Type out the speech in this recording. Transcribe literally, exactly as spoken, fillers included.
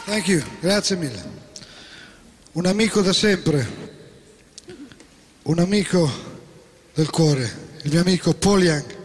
Thank you, grazie mille. Un amico da sempre, un amico del cuore, il mio amico Paul Young.